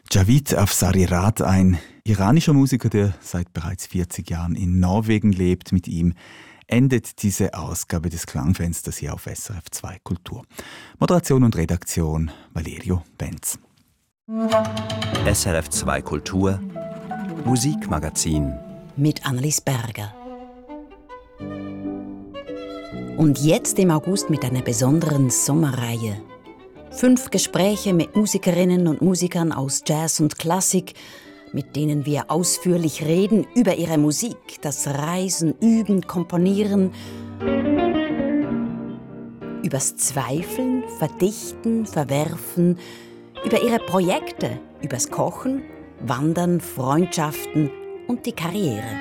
Javid Afzari-Rad, ein iranischer Musiker, der seit bereits 40 Jahren in Norwegen lebt. Mit ihm endet diese Ausgabe des Klangfensters hier auf SRF 2 Kultur. Moderation und Redaktion Valerio Benz. SRF 2 Kultur Musikmagazin mit Annelies Berger. Und jetzt im August mit einer besonderen Sommerreihe. 5 Gespräche mit Musikerinnen und Musikern aus Jazz und Klassik, mit denen wir ausführlich reden über ihre Musik, das Reisen, Üben, Komponieren, übers Zweifeln, Verdichten, Verwerfen, über ihre Projekte, übers Kochen, Wandern, Freundschaften und die Karriere.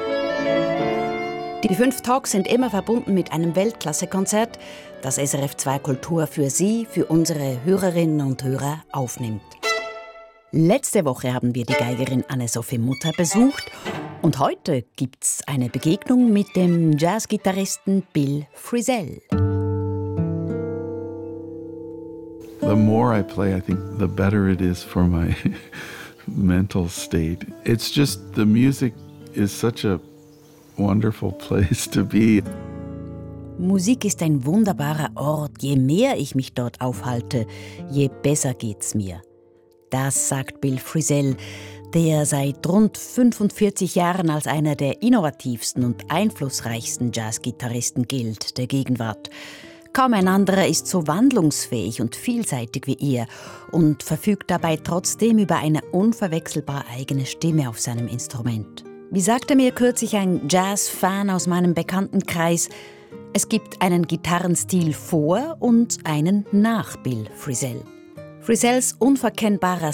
Die 5 Talks sind immer verbunden mit einem Weltklasse-Konzert, das SRF 2 Kultur für Sie, für unsere Hörerinnen und Hörer aufnimmt. Letzte Woche haben wir die Geigerin Anne-Sophie Mutter besucht und heute gibt's eine Begegnung mit dem Jazzgitarristen Bill Frisell. The more I play, I think the better it is for my mental state. It's just the music is such a wonderful place to be. Musik ist ein wunderbarer Ort. Je mehr ich mich dort aufhalte, je besser geht's mir. Das sagt Bill Frisell, der seit rund 45 Jahren als einer der innovativsten und einflussreichsten Jazzgitarristen gilt, der Gegenwart. Kaum ein anderer ist so wandlungsfähig und vielseitig wie er und verfügt dabei trotzdem über eine unverwechselbar eigene Stimme auf seinem Instrument. Wie sagte mir kürzlich ein Jazz-Fan aus meinem Bekanntenkreis, es gibt einen Gitarrenstil vor und einen nach Bill Frisell. Frisells unverkennbarer